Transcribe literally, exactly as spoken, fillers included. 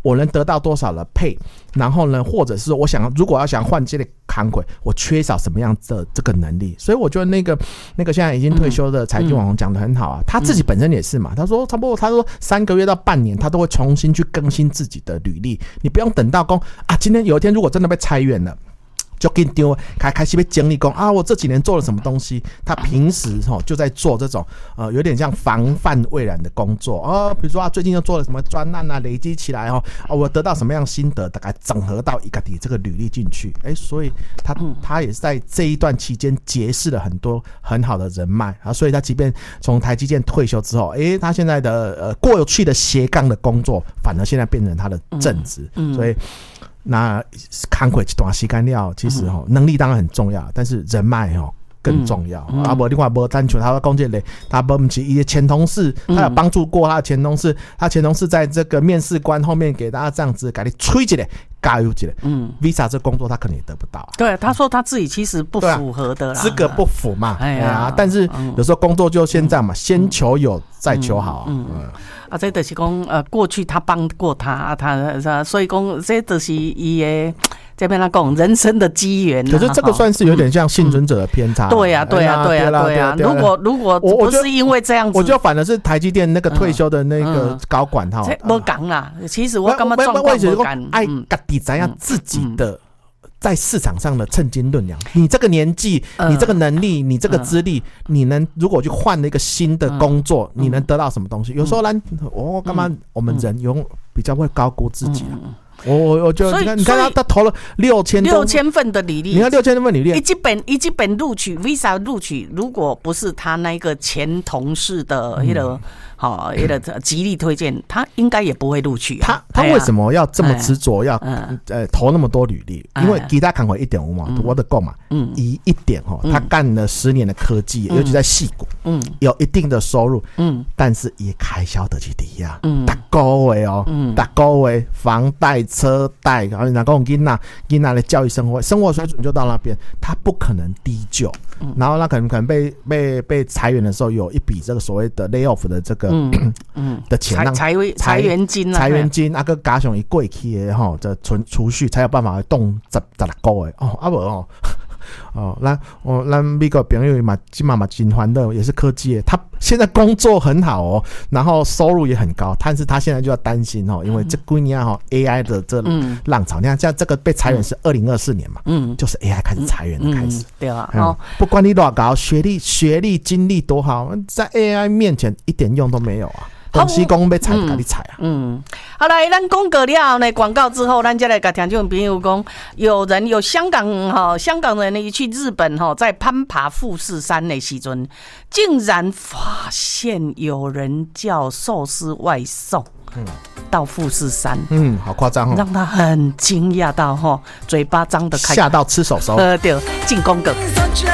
我能得到多少的配，然后呢，或者是我想如果要想换这个康轨，我缺少什么样的这个能力？所以我觉得那个那个现在已经退休的财经网红讲得很好啊，嗯、他自己本身也是嘛，他说差不多他说三个月到半年，他都会重新去更新自己的履历，你不用等到说啊，今天有一天如果真的被裁员了。就给你丢，开开始被经历讲啊，我这几年做了什么东西？他平时吼就在做这种呃，有点像防范未然的工作啊，比如说啊，最近又做了什么专案啊，累积起来哦，啊，我得到什么样心得，大概整合到一个底这个履历进去，哎、欸，所以他他也是在这一段期间结识了很多很好的人脉啊，所以他即便从台积电退休之后，哎、欸，他现在的呃过去的斜杠的工作，反而现在变成他的正职，嗯嗯、所以。那看过一段时间了，其实哦，能力当然很重要，但是人脉哦更重要。嗯嗯、啊，不，另外不单纯他讲这类，他不是一些前同事，他有帮助过他的前同事，他前同事在这个面试官后面给大家这样子给你吹起来。加油起来，嗯 ，Visa 这工作他可能也得不到、啊。对， 他说他自己其实不符合的啦， 资、啊、格不符嘛，哎呀、啊，但是有时候工作就先这样嘛，嗯、先求有再求好、啊。嗯，嗯啊，这就是讲呃，过去他帮过他，他所以讲这就是伊的。这边他讲人生的机缘、啊， 可是这个算是有点像幸存者的偏差、啊嗯。 对呀、啊，对呀、啊，对呀、啊，对呀、啊。如果如果不是因为这样子， 我觉得反而是台积电那个退休的那个高管哈， 不讲啦。其实我感觉状况不讲， 爱自己怎样自己的在市场上的称斤论两。你这个年纪，你这个能力，你这个资历，你能如果去换了一个新的工作，你能得到什么东西？有时候呢，我干嘛我们人有比较会高估自己啊。我我我就你看，你看他他投了六千六千份的履历， 你看六千份履历， 一基本一基本录取 Visa 录取，如果不是他那个前同事的那个好那个极力推荐，他应该也不会录取、啊。 他他为什么要这么执着要呃投那么多履历？因为其他看回一点五嘛，我的够嘛，嗯，一一点哈，他干了十年的科技，尤其在矽谷，嗯，有一定的收入，嗯，但是也开销得去低呀，嗯，大个月哦，嗯，大个月房贷。车贷，然后人家讲囡仔囡仔的教育生活生活水准就到那边，他不可能低就，嗯、然后他可能可能被被被裁员的时候有一笔这个所谓的 lay off 的这个嗯嗯的钱让裁裁裁员金啊，裁员金啊个加上一过去的吼，这存储蓄才有办法动十十六个月哦，啊不哦。哦，那我那美国朋友嘛，今嘛嘛金环的也是科技业，他现在工作很好哦，然后收入也很高，但是他现在就要担心哦，因为这几年哈 A I 的这浪潮，你看像这个被裁员是二零二四年嘛，嗯，就是 A I 开始裁员的开始，嗯嗯、对啊，哦、嗯，不管你多高，学历、学历、经历多好，在 A I 面前一点用都没有啊。东西讲要踩就给你踩啊！嗯， 好来，咱讲过了呢，广告之后，咱再来跟听众朋友讲，有人有香港哈，香港人呢去日本哈，在攀爬富士山的时阵，竟然发现有人叫寿司外送，嗯，到富士山， 嗯，好夸张哦， 让他很惊讶到哈，嘴巴张得开， 吓到吃手手， 呃，对，进广告。